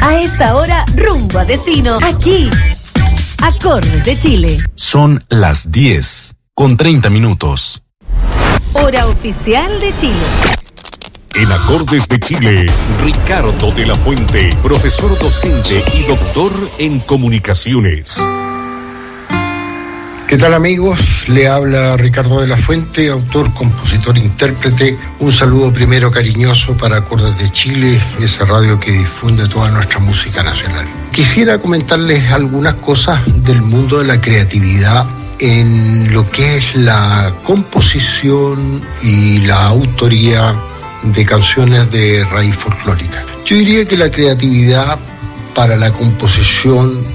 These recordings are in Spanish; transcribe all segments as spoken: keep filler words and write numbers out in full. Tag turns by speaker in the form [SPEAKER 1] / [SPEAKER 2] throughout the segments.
[SPEAKER 1] A esta hora, rumbo a destino. Aquí, Acordes de Chile.
[SPEAKER 2] Son las diez con treinta minutos.
[SPEAKER 1] Hora oficial de Chile.
[SPEAKER 3] En Acordes de Chile, Ricardo de la Fuente, profesor docente y doctor en comunicaciones.
[SPEAKER 4] ¿Qué tal, amigos? Le habla Ricardo de la Fuente, autor, compositor, intérprete. Un saludo primero cariñoso para Acordes de Chile, esa radio que difunde toda nuestra música nacional. Quisiera comentarles algunas cosas del mundo de la creatividad en lo que es la composición y la autoría de canciones de raíz folclórica. Yo diría que la creatividad para la composición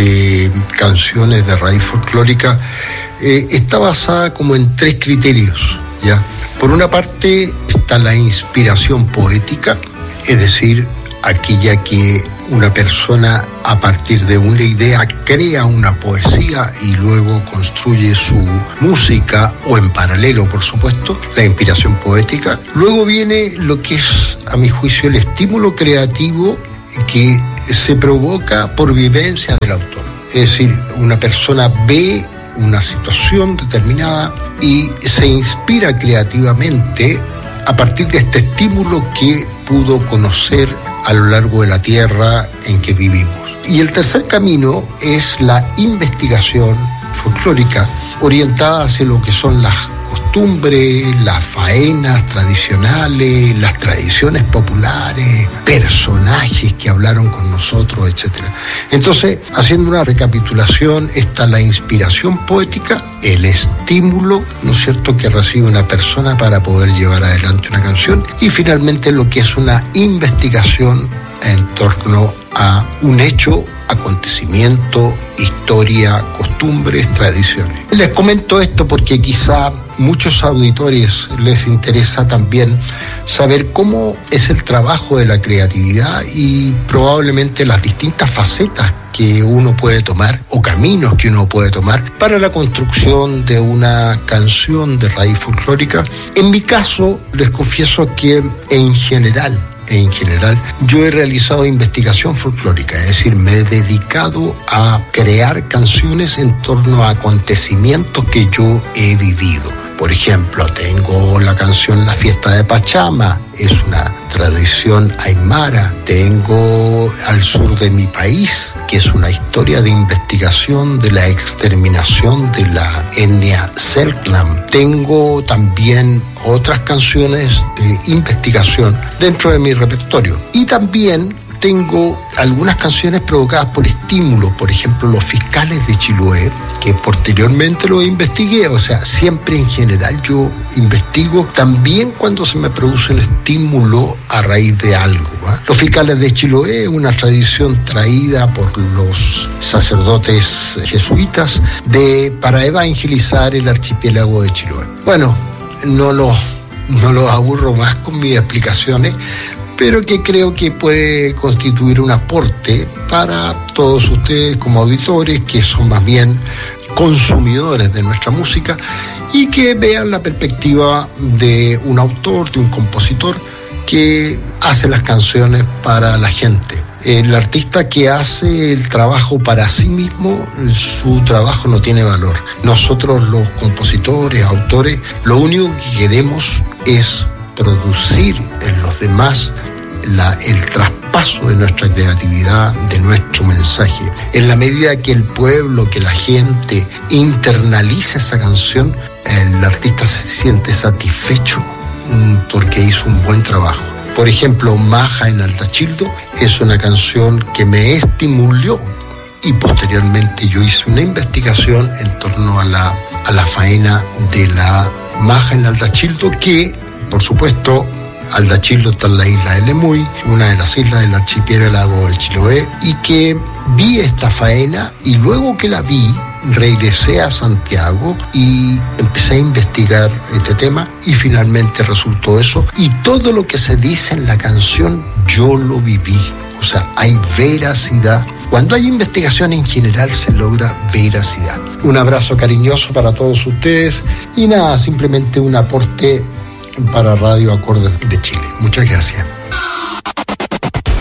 [SPEAKER 4] de canciones de raíz folclórica eh, está basada como en tres criterios, ¿ya? Por una parte está la inspiración poética, es decir, aquella que una persona a partir de una idea crea una poesía y luego construye su música, o en paralelo, por supuesto, la inspiración poética. Luego viene lo que es, a mi juicio, el estímulo creativo que se provoca por vivencia del autor. Es decir, una persona ve una situación determinada y se inspira creativamente a partir de este estímulo que pudo conocer a lo largo de la tierra en que vivimos. Y el tercer camino es la investigación folclórica, orientada hacia lo que son las costumbres, las faenas tradicionales, las tradiciones populares, personajes que hablaron con nosotros, etcétera. Entonces, haciendo una recapitulación, está la inspiración poética, el estímulo, ¿no es cierto?, que recibe una persona para poder llevar adelante una canción, y finalmente lo que es una investigación en torno a un hecho, acontecimiento, historia, costumbres, tradiciones. Les comento esto porque quizá muchos auditores les interesa también saber cómo es el trabajo de la creatividad y probablemente las distintas facetas que uno puede tomar o caminos que uno puede tomar para la construcción de una canción de raíz folclórica. En mi caso, les confieso que en general, En general, yo he realizado investigación folclórica, es decir, me he dedicado a crear canciones en torno a acontecimientos que yo he vivido. Por ejemplo, tengo la canción La Fiesta de Pachama, es una tradición aymara. Tengo Al Sur de mi País, que es una historia de investigación de la exterminación de la etnia Selknam. Tengo también otras canciones de investigación dentro de mi repertorio. Y también tengo algunas canciones provocadas por estímulos, por ejemplo, Los Fiscales de Chiloé, que posteriormente lo investigué. O sea, siempre en general yo investigo también cuando se me produce un estímulo a raíz de algo, ¿eh? Los Fiscales de Chiloé es una tradición traída por los sacerdotes jesuitas de, para evangelizar el archipiélago de Chiloé. Bueno, no los no los aburro más con mis explicaciones, pero que creo que puede constituir un aporte para todos ustedes como auditores, que son más bien consumidores de nuestra música, y que vean la perspectiva de un autor, de un compositor que hace las canciones para la gente. El artista que hace el trabajo para sí mismo, su trabajo no tiene valor. Nosotros, los compositores, autores, lo único que queremos es producir en los demás la, el traspaso de nuestra creatividad, de nuestro mensaje. En la medida que el pueblo, que la gente internaliza esa canción, el artista se siente satisfecho porque hizo un buen trabajo. Por ejemplo, Maja en Aldachildo es una canción que me estimuló, y posteriormente yo hice una investigación en torno a la, a la faena de la Maja en Aldachildo, que, por supuesto, Aldachildo está en la isla de Lemuy, una de las islas del archipiélago de Chiloé, y que vi esta faena, y luego que la vi, regresé a Santiago y empecé a investigar este tema, y finalmente resultó eso. Y todo lo que se dice en la canción, yo lo viví. O sea, hay veracidad. Cuando hay investigación, en general se logra veracidad. Un abrazo cariñoso para todos ustedes, y nada, simplemente un aporte para Radio Acordes de Chile. Muchas gracias.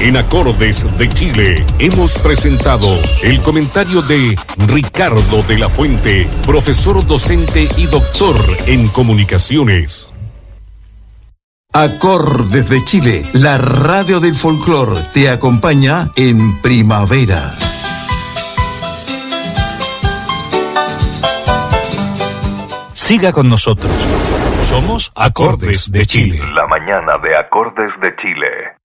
[SPEAKER 3] En Acordes de Chile hemos presentado el comentario de Ricardo de la Fuente, profesor docente y doctor en comunicaciones.
[SPEAKER 5] Acordes de Chile, la radio del folclor, te acompaña en primavera.
[SPEAKER 6] Siga con nosotros. Somos Acordes de Chile.
[SPEAKER 2] La mañana de Acordes de Chile.